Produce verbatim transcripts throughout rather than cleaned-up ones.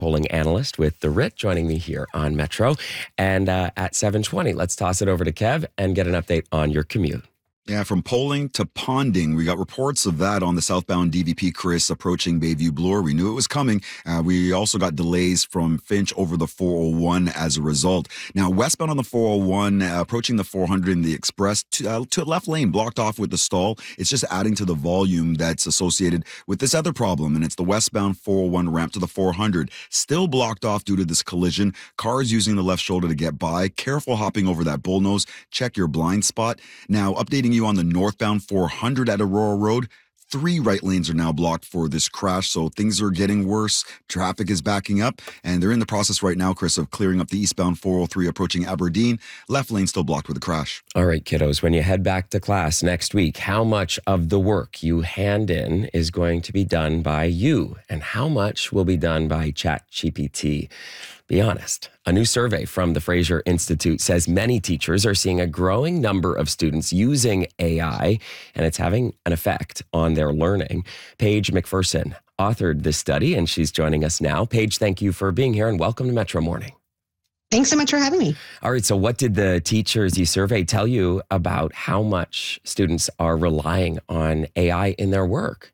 polling analyst with The Writ, joining me here on Metro. And uh, at seven twenty, let's toss it over to Kev and get an update on your commute. Yeah, from polling to ponding, we got reports of that on the southbound D V P, Chris, approaching Bayview Bloor. We knew it was coming. Uh, we also got delays from Finch over the four oh one as a result. Now, westbound on the four oh one, uh, approaching the four hundred in the express, to, uh, to left lane, blocked off with the stall. It's just adding to the volume that's associated with this other problem, and it's the westbound four oh one ramp to the four hundred. Still blocked off due to this collision. Cars using the left shoulder to get by. Careful hopping over that bullnose. Check your blind spot. Now, updating you on the northbound four hundred at Aurora Road. Three right lanes are now blocked for this crash, so things are getting worse. Traffic is backing up, and they're in the process right now, Chris, of clearing up the eastbound four oh three approaching Aberdeen. Left lane still blocked with a crash. All right, kiddos, when you head back to class next week, how much of the work you hand in is going to be done by you, and how much will be done by ChatGPT? Be honest. A new survey from the Fraser Institute says many teachers are seeing a growing number of students using A I, and it's having an effect on their learning. Paige McPherson authored this study, and she's joining us now. Paige, thank you for being here, and welcome to Metro Morning. Thanks so much for having me. All right, so what did the teachers you surveyed tell you about how much students are relying on A I in their work?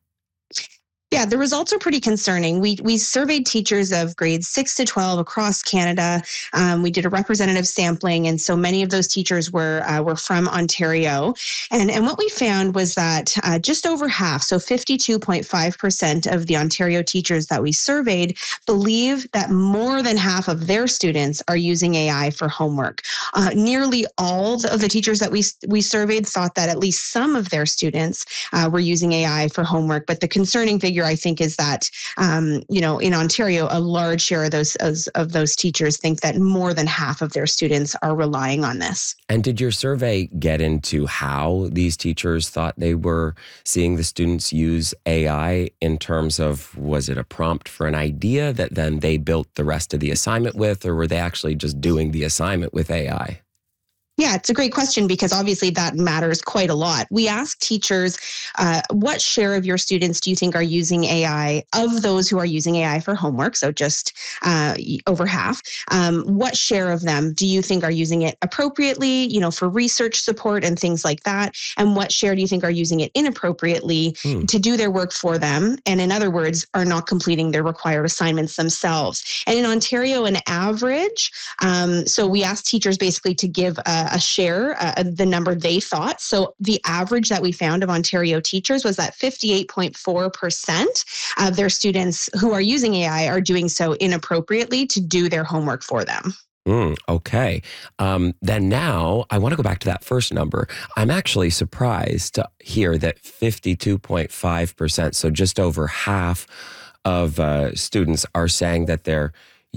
Yeah, the results are pretty concerning. We we surveyed teachers of grades six to twelve across Canada. Um, we did a representative sampling, and so many of those teachers were uh, were from Ontario. And and what we found was that uh, just over half, so fifty-two point five percent of the Ontario teachers that we surveyed believe that more than half of their students are using A I for homework. Uh, nearly all of the teachers that we we surveyed thought that at least some of their students uh, were using A I for homework. But the concerning figure, I think, is that, um, you know, in Ontario, a large share of those of, of those teachers think that more than half of their students are relying on this. And did your survey get into how these teachers thought they were seeing the students use A I in terms of, was it a prompt for an idea that then they built the rest of the assignment with, or were they actually just doing the assignment with A I? Yeah, it's a great question because obviously that matters quite a lot. We asked teachers, uh, what share of your students do you think are using A I? Of those who are using A I for homework, so just uh, over half, um, what share of them do you think are using it appropriately, you know, for research support and things like that? And what share do you think are using it inappropriately hmm. to do their work for them? And in other words, are not completing their required assignments themselves. And in Ontario, an average, um, so we asked teachers basically to give a a share, uh, the number they thought. So the average that we found of Ontario teachers was that fifty-eight point four percent of their students who are using A I are doing so inappropriately to do their homework for them. Mm, okay. Um, then now I want to go back to that first number. I'm actually surprised to hear that fifty-two point five percent, so just over half of uh, students are saying that they're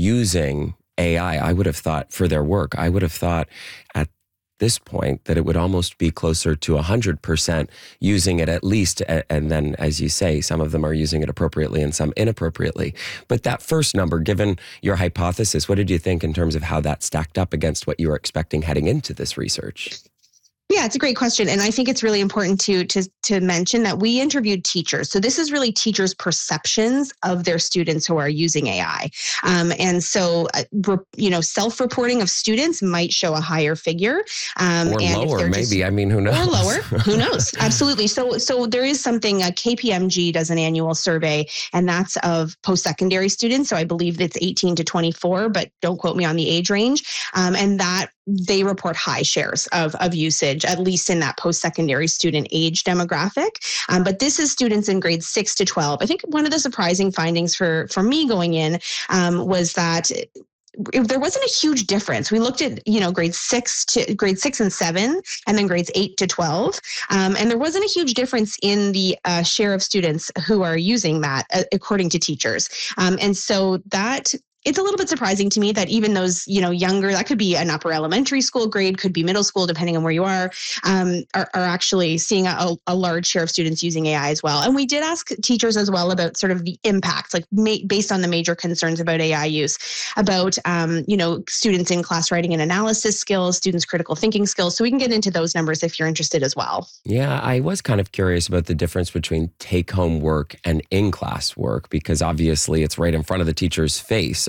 using A I. I would have thought for their work, I would have thought at this point that it would almost be closer to one hundred percent using it at least. And then, as you say, some of them are using it appropriately and some inappropriately. But that first number, given your hypothesis, what did you think in terms of how that stacked up against what you were expecting heading into this research? Yeah, it's a great question. And I think it's really important to, to, to mention that we interviewed teachers. So this is really teachers' perceptions of their students who are using A I. Um, and so, uh, you know, self-reporting of students might show a higher figure. Um, or and lower, maybe. Just, I mean, who knows? Or lower. Who knows? Absolutely. So so there is something, uh, K P M G does an annual survey, and that's of post-secondary students. So I believe it's eighteen to twenty-four, but don't quote me on the age range. Um, and that they report high shares of, of usage, at least in that post-secondary student age demographic. Um, but this is students in grades six to twelve. I think one of the surprising findings for, for me going in um, was that If there wasn't a huge difference. We looked at, you know, grades six to grade six and seven, and then grades eight to twelve. Um, and there wasn't a huge difference in the uh, share of students who are using that, uh, according to teachers. Um, and so that it's a little bit surprising to me that even those, you know, younger, that could be an upper elementary school grade, could be middle school, depending on where you are, um, are, are actually seeing a, a large share of students using A I as well. And we did ask teachers as well about sort of the impacts, like ma- based on the major concerns about A I use, about, um, you know, students in class writing and analysis skills, students' critical thinking skills. So we can get into those numbers if you're interested as well. Yeah, I was kind of curious about the difference between take-home work and in-class work, because obviously it's right in front of the teacher's face.